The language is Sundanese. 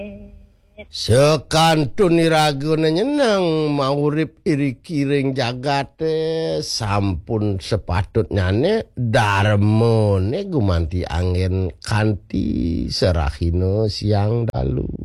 Sekantun iraguna nyenang maurip iri kiring jagate sampun sepatutnya ne darmone gumanti angin kanti serahino siang dalu.